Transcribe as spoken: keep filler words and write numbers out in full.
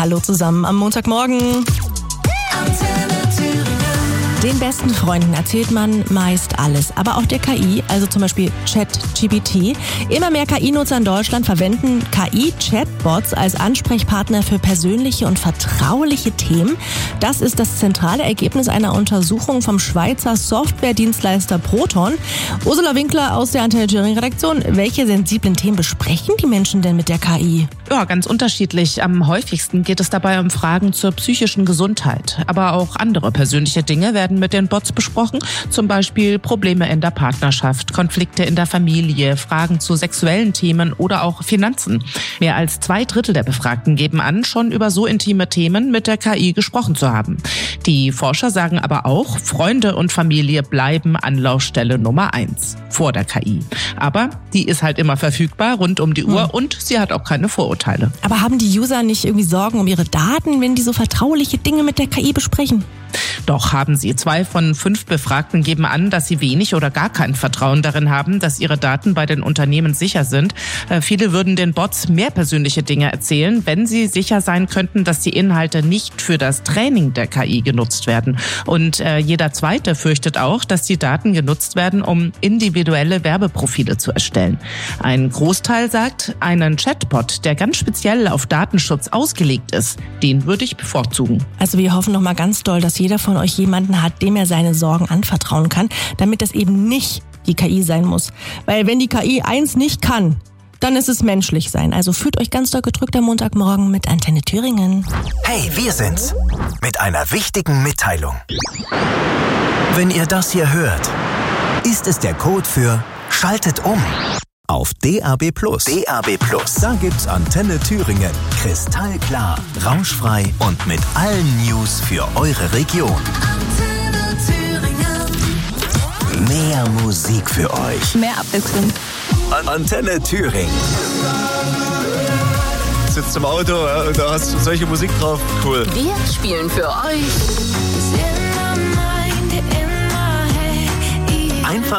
Hallo zusammen am Montagmorgen. Den besten Freunden erzählt man meist alles, aber auch der K I, also zum Beispiel ChatGPT. Immer mehr K I-Nutzer in Deutschland verwenden K I-Chatbots als Ansprechpartner für persönliche und vertrauliche Themen. Das ist das zentrale Ergebnis einer Untersuchung vom Schweizer Softwaredienstleister Proton. Ursula Winkler aus der Antenne Thüringen-Redaktion. Welche sensiblen Themen besprechen die Menschen denn mit der K I? Ja, ganz unterschiedlich. Am häufigsten geht es dabei um Fragen zur psychischen Gesundheit. Aber auch andere persönliche Dinge werden mit den Bots besprochen. Zum Beispiel Probleme in der Partnerschaft, Konflikte in der Familie, Fragen zu sexuellen Themen oder auch Finanzen. Mehr als zwei Drittel der Befragten geben an, schon über so intime Themen mit der K I gesprochen zu haben. Die Forscher sagen aber auch, Freunde und Familie bleiben Anlaufstelle Nummer eins vor der K I. Aber die ist halt immer verfügbar, rund um die Uhr, hm. und sie hat auch keine Vorurteile. Aber haben die User nicht irgendwie Sorgen um ihre Daten, wenn die so vertrauliche Dinge mit der K I besprechen? Doch haben sie. Zwei von fünf Befragten geben an, dass sie wenig oder gar kein Vertrauen darin haben, dass ihre Daten bei den Unternehmen sicher sind. Äh, viele würden den Bots mehr persönliche Dinge erzählen, wenn sie sicher sein könnten, dass die Inhalte nicht für das Training der K I genutzt werden. Und äh, jeder Zweite fürchtet auch, dass die Daten genutzt werden, um individuelle Werbeprofile zu erstellen. Ein Großteil sagt, einen Chatbot, der ganz speziell auf Datenschutz ausgelegt ist, den würde ich bevorzugen. Also wir hoffen noch mal ganz doll, dass jeder von euch jemanden hat, dem er seine Sorgen anvertrauen kann, damit es eben nicht die K I sein muss. Weil wenn die K I eins nicht kann, dann ist es menschlich sein. Also fühlt euch ganz doll gedrückt am Montagmorgen mit Antenne Thüringen. Hey, wir sind's. Mit einer wichtigen Mitteilung. Wenn ihr das hier hört, ist es der Code für Schaltet um. Auf D A B Plus. D A B Plus. Da gibt's Antenne Thüringen. Kristallklar, rauschfrei und mit allen News für eure Region. Antenne Thüringen. Mehr Musik für euch. Mehr Abwechslung. Antenne Thüringen. Sitzt im Auto, ja, und da hast du solche Musik drauf. Cool. Wir spielen für euch. Einfach